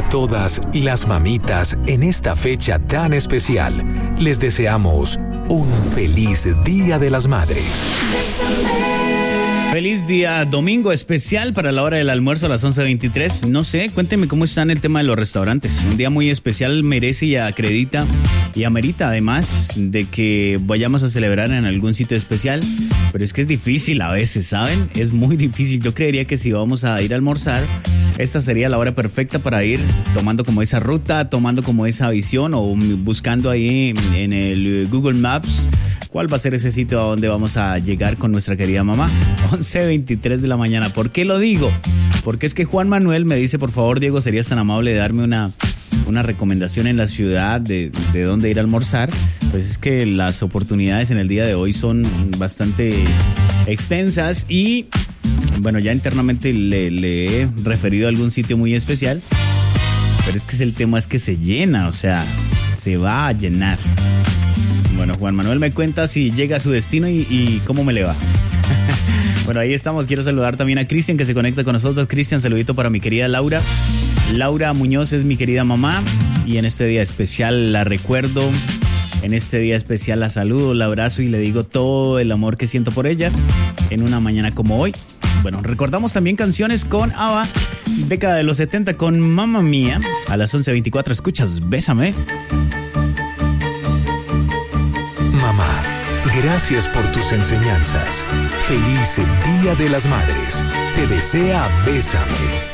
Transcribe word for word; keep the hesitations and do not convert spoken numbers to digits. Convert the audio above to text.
A todas las mamitas en esta fecha tan especial, les deseamos un feliz Día de las Madres. Feliz día domingo especial para la hora del almuerzo a las once veintitrés. No sé, cuéntenme cómo está en el tema de los restaurantes. Un día muy especial merece y acredita y amerita además de que vayamos a celebrar en algún sitio especial. Pero es que es difícil a veces, ¿saben? Es muy difícil. Yo creería que si vamos a ir a almorzar, esta sería la hora perfecta para ir tomando como esa ruta, tomando como esa visión o buscando ahí en el Google Maps cuál va a ser ese sitio a donde vamos a llegar con nuestra querida mamá. once veintitrés de la mañana. ¿Por qué lo digo? Porque es que Juan Manuel me dice, por favor, Diego, serías tan amable de darme una, una recomendación en la ciudad de, de dónde ir a almorzar. Pues es que las oportunidades en el día de hoy son bastante extensas y, bueno, ya internamente le, le he referido a algún sitio muy especial, pero es que el tema es que se llena, o sea, se va a llenar. Bueno, Juan Manuel me cuenta si llega a su destino y, y cómo me le va. Bueno, ahí estamos. Quiero saludar también a Cristian, que se conecta con nosotros. Cristian, saludito para mi querida Laura. Laura Muñoz es mi querida mamá y en este día especial la recuerdo. En este día especial la saludo, la abrazo y le digo todo el amor que siento por ella en una mañana como hoy. Bueno, recordamos también canciones con ABBA, década de los setenta con Mamma Mía. A las once veinticuatro escuchas Bésame. Mamá, gracias por tus enseñanzas. Feliz Día de las Madres. Te desea Bésame.